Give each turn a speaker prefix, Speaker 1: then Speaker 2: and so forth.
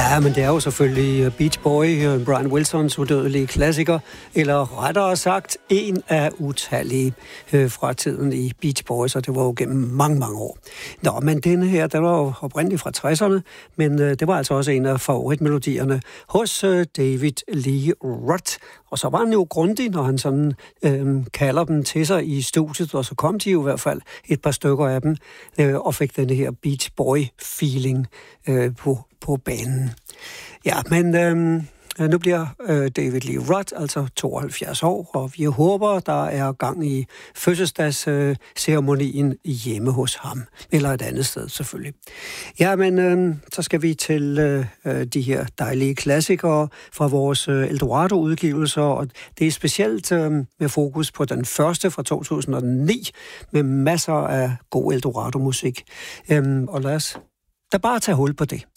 Speaker 1: Ja, men det er jo selvfølgelig Beach Boy, Brian Wilsons udødelige klassiker, eller rettere sagt, en af utallige fra tiden i Beach Boys, og det var jo gennem mange, mange år. Nå, men denne her, den var jo oprindeligt fra 60'erne, men det var altså også en af favoritmelodierne hos David Lee Roth. Og så var han jo grundig, når han sådan kalder dem til sig i studiet, og så kom de jo i hvert fald et par stykker af dem, og fik den her Beach Boy-feeling på banen. Ja, men nu bliver David Lee Roth altså 72 år, og vi håber, der er gang i fødselsdagsceremonien hjemme hos ham, eller et andet sted selvfølgelig. Ja, men så skal vi til de her dejlige klassikere fra vores Eldorado-udgivelser, og det er specielt med fokus på den første fra 2009, med masser af god Eldorado-musik. Og lad os da bare tage hul på det.